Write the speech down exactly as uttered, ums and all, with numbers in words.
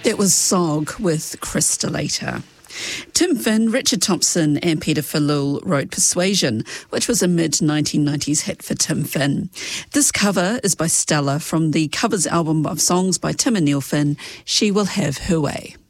That was Sog with Crystallator. Tim Finn, Richard Thompson and Peter Falloul wrote Persuasion, which was a mid nineteen nineties hit for Tim Finn. This cover is by Stella from the covers album of songs by Tim and Neil Finn, She Will Have Her Way.